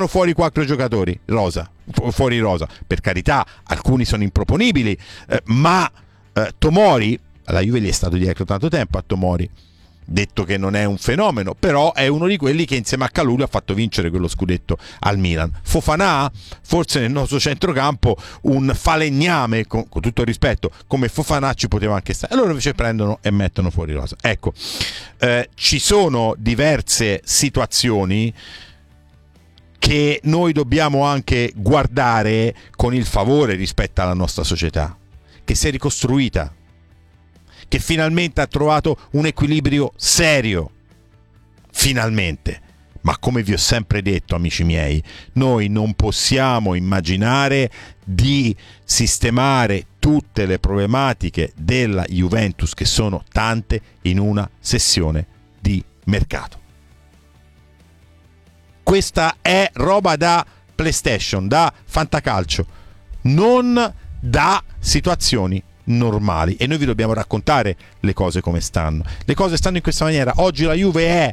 tirano fuori 4 giocatori fuori rosa. Per carità, alcuni sono improponibili, ma Tomori, la Juve gli è stato dietro tanto tempo a Tomori, detto che non è un fenomeno, però è uno di quelli che insieme a Kalulu ha fatto vincere quello scudetto al Milan. Fofana, forse nel nostro centrocampo un falegname, con tutto il rispetto, come Fofana ci poteva anche stare, e loro invece prendono e mettono fuori rosa. Ecco, ci sono diverse situazioni che noi dobbiamo anche guardare con il favore rispetto alla nostra società, che si è ricostruita, che finalmente ha trovato un equilibrio serio, finalmente. Ma come vi ho sempre detto, amici miei, noi non possiamo immaginare di sistemare tutte le problematiche della Juventus, che sono tante, in una sessione di mercato. Questa è roba da PlayStation, da fantacalcio, non da situazioni normali, e noi vi dobbiamo raccontare le cose come stanno. Le cose stanno in questa maniera. Oggi la Juve è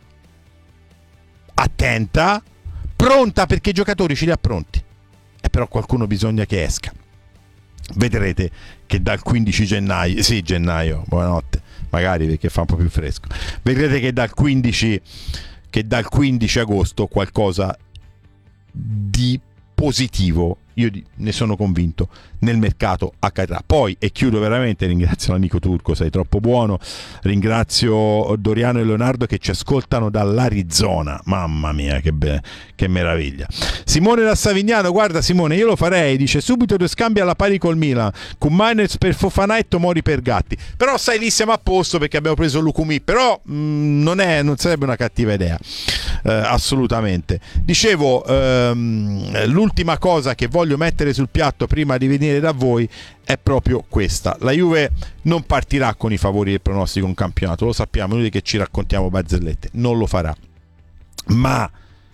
attenta, pronta, perché i giocatori ce li ha pronti, e però qualcuno bisogna che esca. Vedrete che dal 15 gennaio, buonanotte, magari, perché fa un po' più fresco, vedrete che dal 15 agosto qualcosa di positivo, io ne sono convinto, nel mercato accadrà. Poi, e chiudo veramente, ringrazio l'amico Turco, sei troppo buono, ringrazio Doriano e Leonardo che ci ascoltano dall'Arizona, mamma mia che meraviglia. Simone da Savignano, guarda Simone, io lo farei, dice subito 2 scambi alla pari col Milan, con Mainez per Fofana e Tomori per Gatti, però sai, lì siamo a posto perché abbiamo preso Lukumi, però non sarebbe una cattiva idea, assolutamente. Dicevo, l'ultima cosa che voglio mettere sul piatto prima di venire da voi è proprio questa: la Juve non partirà con i favori del pronostico in campionato, lo sappiamo, noi che ci raccontiamo barzellette, non lo farà, ma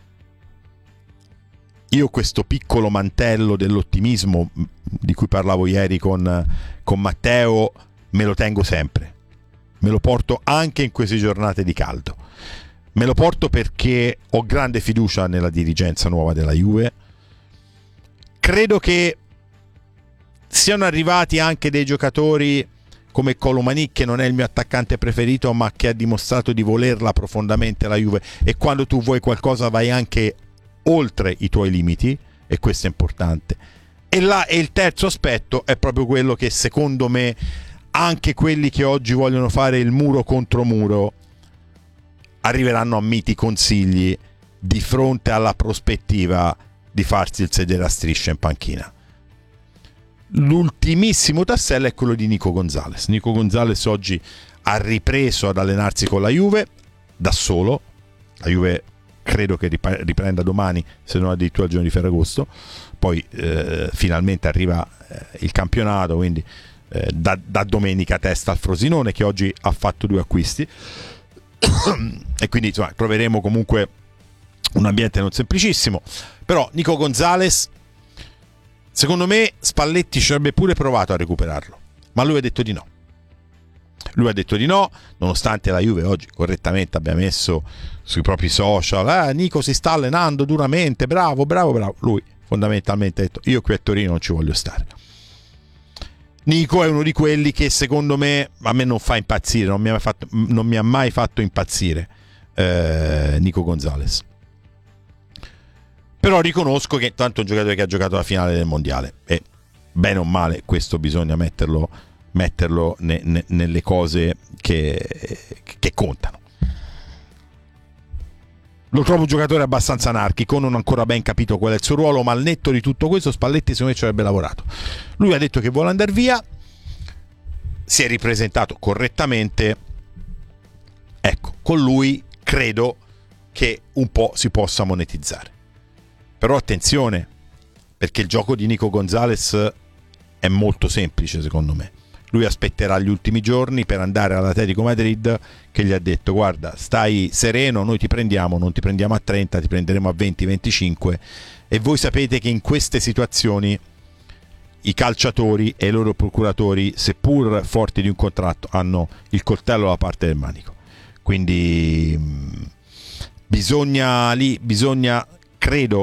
io questo piccolo mantello dell'ottimismo di cui parlavo ieri con Matteo me lo tengo sempre, me lo porto anche in queste giornate di caldo, me lo porto perché ho grande fiducia nella dirigenza nuova della Juve. Credo che siano arrivati anche dei giocatori come Colomani, che non è il mio attaccante preferito, ma che ha dimostrato di volerla profondamente la Juve, e quando tu vuoi qualcosa vai anche oltre i tuoi limiti, e questo è importante. E il terzo aspetto è proprio quello che secondo me anche quelli che oggi vogliono fare il muro contro muro arriveranno a miti consigli di fronte alla prospettiva di farsi il sedere a striscia in panchina. L'ultimissimo tassello è quello di Nico Gonzalez. Nico Gonzalez oggi ha ripreso ad allenarsi con la Juve da solo. La Juve credo che riprenda domani, se non addirittura il giorno di Ferragosto. Poi finalmente arriva il campionato, quindi da domenica testa al Frosinone, che oggi ha fatto 2 acquisti e quindi insomma troveremo comunque un ambiente non semplicissimo. Però Nico Gonzalez, secondo me Spalletti ci avrebbe pure provato a recuperarlo, ma lui ha detto di no. Lui ha detto di no, nonostante la Juve oggi correttamente abbia messo sui propri social Nico si sta allenando duramente, bravo. Lui fondamentalmente ha detto: io qui a Torino non ci voglio stare. Nico è uno di quelli che secondo me a me non fa impazzire, non mi ha mai fatto impazzire Nico Gonzalez. Però riconosco che tanto è un giocatore che ha giocato la finale del mondiale, e bene o male questo bisogna metterlo nelle cose che contano. Lo trovo un giocatore abbastanza anarchico, non ho ancora ben capito qual è il suo ruolo, ma al netto di tutto questo Spalletti secondo me ci avrebbe lavorato. Lui ha detto che vuole andare via, si è ripresentato correttamente, ecco, con lui credo che un po' si possa monetizzare. Però attenzione, perché il gioco di Nico Gonzalez è molto semplice secondo me. Lui aspetterà gli ultimi giorni per andare all'Atletico Madrid, che gli ha detto: guarda, stai sereno, noi ti prendiamo, non ti prendiamo a 30, ti prenderemo a 20-25, e voi sapete che in queste situazioni i calciatori e i loro procuratori, seppur forti di un contratto, hanno il coltello alla parte del manico. Quindi bisogna credo